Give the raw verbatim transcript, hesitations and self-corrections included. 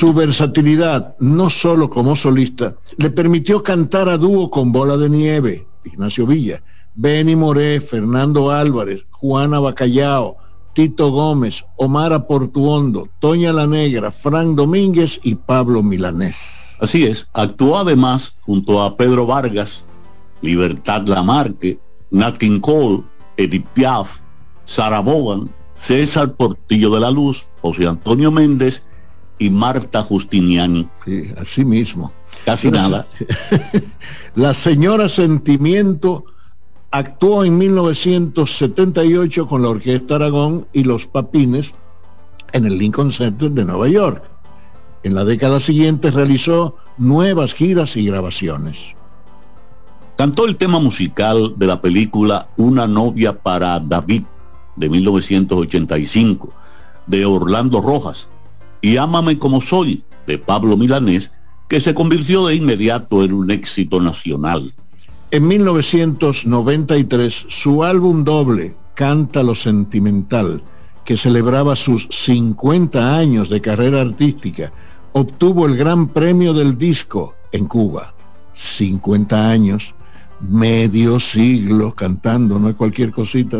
Su versatilidad, no solo como solista, le permitió cantar a dúo con Bola de Nieve, Ignacio Villa, Benny Moré, Fernando Álvarez, Juana Bacallao, Tito Gómez, Omar Portuondo, Toña la Negra, Frank Domínguez y Pablo Milanés. Así es, actuó además junto a Pedro Vargas, Libertad Lamarque, Nat King Cole, Edith Piaf, Sarah Vaughan, César Portillo de la Luz, José Antonio Méndez y Marta Justiniani. Sí, así mismo. Casi la, nada. La señora Sentimiento actuó en mil novecientos setenta y ocho con la Orquesta Aragón y Los Papines en el Lincoln Center de Nueva York. En la década siguiente realizó nuevas giras y grabaciones. Cantó el tema musical de la película Una novia para David de mil novecientos ochenta y cinco de Orlando Rojas y Ámame como soy de Pablo Milanés, que se convirtió de inmediato en un éxito nacional. En mil novecientos noventa y tres, su álbum doble, Canta lo Sentimental, que celebraba sus cincuenta años de carrera artística, obtuvo el Gran Premio del Disco en Cuba. cincuenta años, medio siglo cantando, no es cualquier cosita.